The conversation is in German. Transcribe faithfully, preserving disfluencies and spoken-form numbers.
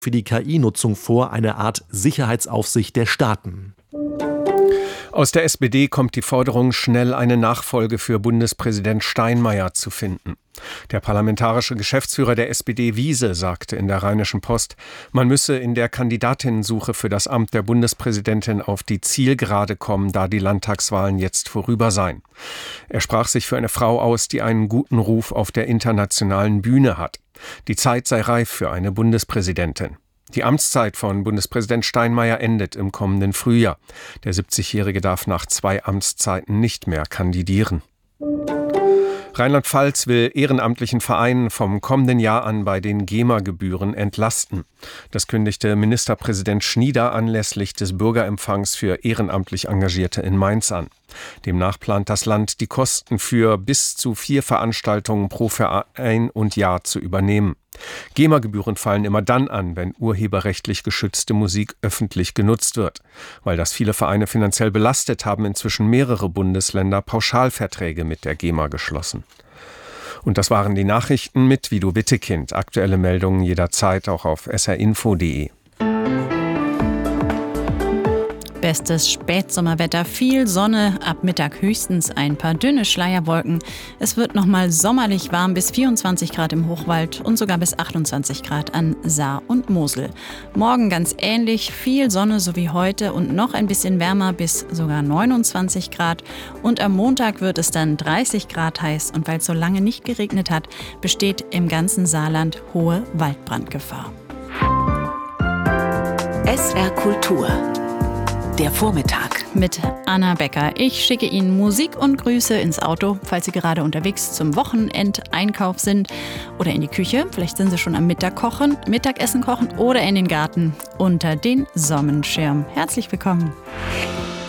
für die K I-Nutzung vor, eine Art Sicherheitsaufsicht der Staaten. Aus der S P D kommt die Forderung, schnell eine Nachfolge für Bundespräsident Steinmeier zu finden. Der parlamentarische Geschäftsführer der S P D, Wiese, sagte in der Rheinischen Post, man müsse in der Kandidatinnensuche für das Amt der Bundespräsidentin auf die Zielgerade kommen, da die Landtagswahlen jetzt vorüber seien. Er sprach sich für eine Frau aus, die einen guten Ruf auf der internationalen Bühne hat. Die Zeit sei reif für eine Bundespräsidentin. Die Amtszeit von Bundespräsident Steinmeier endet im kommenden Frühjahr. Der siebzigjährige darf nach zwei Amtszeiten nicht mehr kandidieren. Rheinland-Pfalz will ehrenamtlichen Vereinen vom kommenden Jahr an bei den GEMA-Gebühren entlasten. Das kündigte Ministerpräsident Schnieder anlässlich des Bürgerempfangs für ehrenamtlich Engagierte in Mainz an. Demnach plant das Land, die Kosten für bis zu vier Veranstaltungen pro Verein und Jahr zu übernehmen. GEMA-Gebühren fallen immer dann an, wenn urheberrechtlich geschützte Musik öffentlich genutzt wird. Weil das viele Vereine finanziell belastet, haben inzwischen mehrere Bundesländer Pauschalverträge mit der GEMA geschlossen. Und das waren die Nachrichten mit Vido Wittekind. Aktuelle Meldungen jederzeit auch auf s r info punkt d e. Bestes Spätsommerwetter, viel Sonne, ab Mittag höchstens ein paar dünne Schleierwolken. Es wird nochmal sommerlich warm bis vierundzwanzig Grad im Hochwald und sogar bis achtundzwanzig Grad an Saar und Mosel. Morgen ganz ähnlich, viel Sonne so wie heute und noch ein bisschen wärmer bis sogar neunundzwanzig Grad. Und am Montag wird es dann dreißig Grad heiß und weil es so lange nicht geregnet hat, besteht im ganzen Saarland hohe Waldbrandgefahr. S R Kultur. Der Vormittag mit Anna Becker. Ich schicke Ihnen Musik und Grüße ins Auto, falls Sie gerade unterwegs zum Wochenendeinkauf sind oder in die Küche. Vielleicht sind Sie schon am Mittag kochen, Mittagessen kochen oder in den Garten unter den Sonnenschirm. Herzlich willkommen.